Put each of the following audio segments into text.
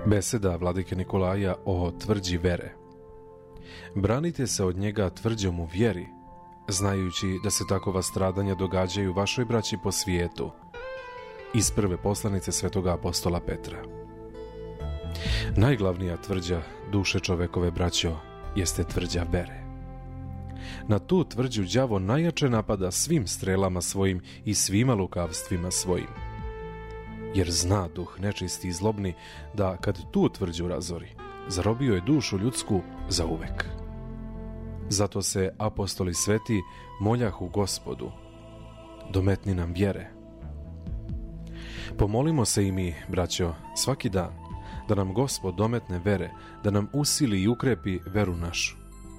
Beseda vladike Nikolaja o tvrđi vere. Branite se od njega tvrđom u vjeri, znajući da se takova stradanja događaju vašoj braći po svijetu. Iz prve poslanice svetoga apostola Petra. Najglavnija tvrđa duše čovekove, braćo, jeste tvrđa vere. Na tu tvrđu đavo najjače napada svim strelama svojim i svima lukavstvima svojim. Jer zna duh nečisti i zlobni da kad tu tvrđu razori, zarobio je dušu ljudsku za uvek. Zato se apostoli sveti moljahu Gospodu, dometni nam vjere. Pomolimo se i mi, braćo, svaki dan, da nam Gospod dometne vere, da nam usili i ukrepi veru našu.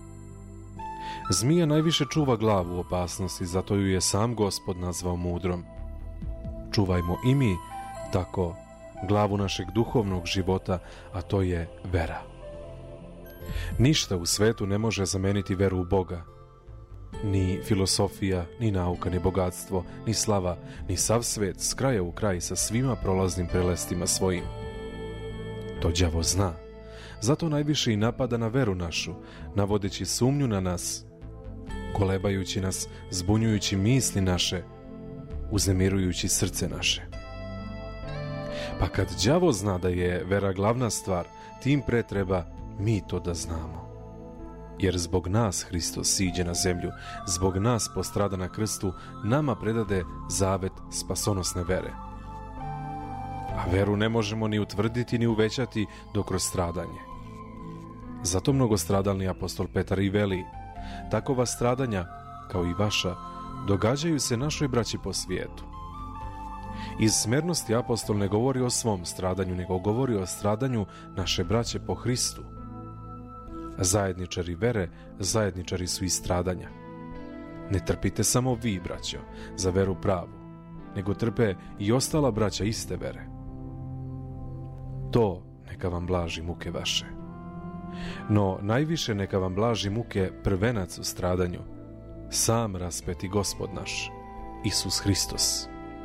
Zmija najviše čuva glavu u opasnosti, zato ju je sam Gospod nazvao mudrom. Čuvajmo i mi tako glavu našeg duhovnog života, a to je vera. Ništa u svetu ne može zameniti veru u Boga. Ni filosofija, ni nauka, ni bogatstvo, ni slava, ni sav svet s kraja u kraj sa svima prolaznim prelestima svojim. To đavo zna, zato najviše i napada na veru našu, navodeći sumnju na nas, kolebajući nas, zbunjujući misli naše, uznemirujući srce naše. Pa kad đavo zna da je vera glavna stvar, tim pre treba mi to da znamo. Jer zbog nas Hristos siđe na zemlju, zbog nas postrada na krstu, nama predade zavet spasonosne vere. A veru ne možemo ni utvrditi ni uvećati do kroz stradanje. Zato mnogostradalni apostol Petar i veli: takova stradanja, kao i vaša, događaju se našoj braći po svijetu. Iz smernosti apostol ne govori o svom stradanju, nego govori o stradanju naše braće po Hristu. Zajedničari vere, zajedničari su i stradanja. Ne trpite samo vi, braćo, za veru pravu, nego trpe i ostala braća iste vere. To neka vam blaži muke vaše. No najviše neka vam blaži muke prvenac u stradanju, sam raspeti Gospod naš, Isus Hristos.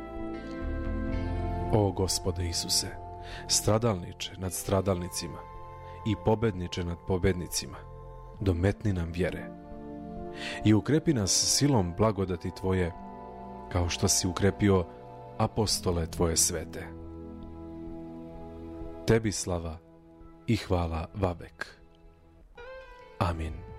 O Gospode Isuse, stradalniče nad stradalnicima i pobedniče nad pobednicima, dometni nam vjere i ukrepi nas silom blagodati Tvoje, kao što si ukrepio apostole Tvoje svete. Tebi slava i hvala vabek. Amin.